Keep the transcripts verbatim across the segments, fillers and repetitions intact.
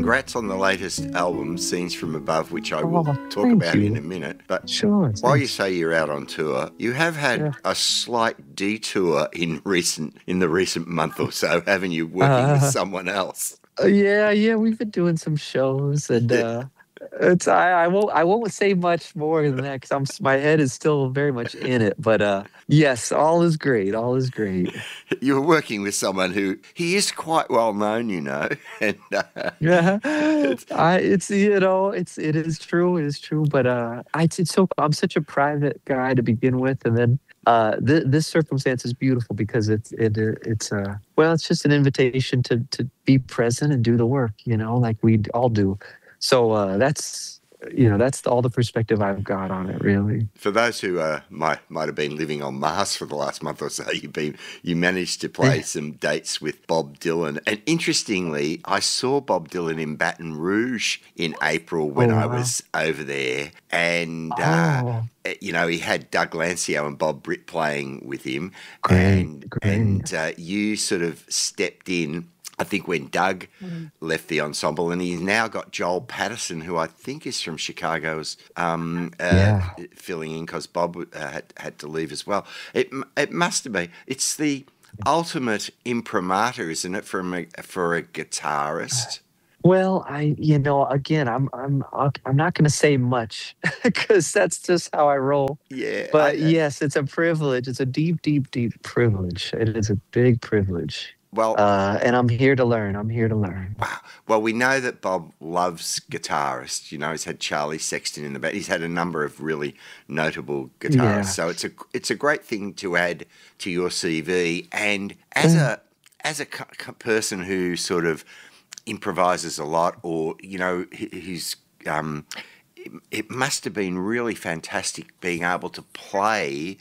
congrats on the latest album, Scenes from Above, which I will Oh, talk thank about you. in a minute. But Sure. while you thanks. say you're out on tour, you have had Yeah. a slight detour in recent in the recent month or so, haven't you? Working with Uh, someone else. uh, yeah, yeah, we've been doing some shows, and uh, it's I, I won't I won't say much more than that because I'm s- my head is still very much in it. But uh, yes, all is great. All is great. You were working with someone who he is quite well known, you know, and uh, Yeah, it's, I it's you know it's it is true it is true, but uh, I it's so I'm such a private guy to begin with, and then uh, th- this circumstance is beautiful because it's it uh, it's uh well it's just an invitation to to be present and do the work, you know, like we all do. So uh, that's you know that's all the perspective I've got on it, really. for those who uh, might might have been living on Mars for the last month or so, you've been you managed to play Yeah. some dates with Bob Dylan, and interestingly, I saw Bob Dylan in Baton Rouge in April Oh when I wow. was over there, and uh, Oh, eh, you know he had Doug Lancio and Bob Britt playing with him, great, and great. and uh, you sort of stepped in. I think when Doug Mm. left the ensemble, and he's now got Joel Patterson, who I think is from Chicago's, um, uh, Yeah. filling in because Bob uh, had, had to leave as well. It it must have been. It's the ultimate imprimatur, isn't it, for a, for a guitarist? Well, I, you know, again, I'm, I'm, uh, I'm not going to say much because that's just how I roll. Yeah, I, But uh, yes, it's a privilege. It's a deep, deep, deep privilege. It is a big privilege. well, Uh, and I'm here to learn. I'm here to learn. wow. Well, we know that Bob loves guitarists. You know, he's had Charlie Sexton in the band. He's had a number of really notable guitarists. Yeah. So it's a it's a great thing to add to your C V. And as Mm. a as a c- c- person who sort of improvises a lot, or you know, he- he's um, it, it must have been really fantastic being able to play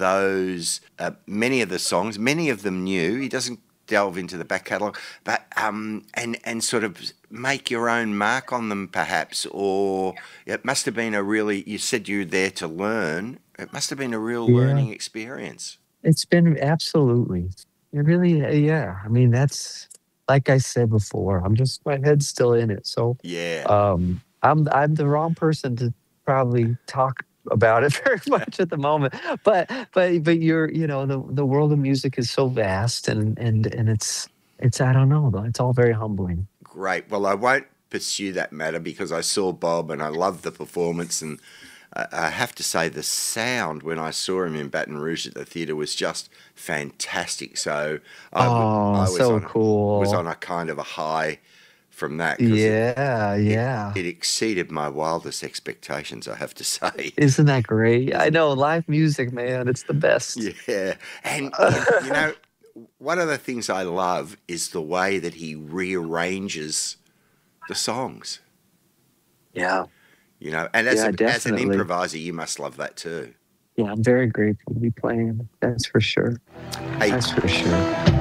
those uh, many of the songs, many of them new. He doesn't delve into the back catalogue, but um, and and sort of make your own mark on them, perhaps. Or it must have been a really. You said you were there to learn. It must have been a real Yeah. learning experience. It's been absolutely. It really, uh, yeah. I mean, that's like I said before. I'm just my head's still in it. So, Yeah. um, I'm I'm the wrong person to probably talk about it very much at the moment. But but but you're you know the the world of music is so vast, and and and it's it's I don't know though. It's all very humbling. Great. Well, I won't pursue that matter because I saw Bob and I loved the performance, and I I have to say the sound when I saw him in Baton Rouge at the theatre was just fantastic. So I, w- Oh, I was so on was cool. on a kind of a high from that because it, Yeah, it yeah. it exceeded my wildest expectations. I have to say, Isn't that great? I isn't it? know live music, man. It's the best. Yeah, and you, you know, one of the things I love is the way that he rearranges the songs. Yeah. You know, and as Yeah, a as an definitely. improviser, you must love that too. Yeah, I'm very grateful to be playing. That's for sure. Hey, That's for sure.